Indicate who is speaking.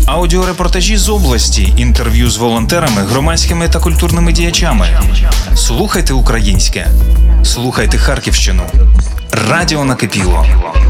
Speaker 1: Аудіорепортажі з області, інтерв'ю з волонтерами, громадськими та культурними діячами. Слухайте українське. Слухайте Харківщину. Радіо Накипіло.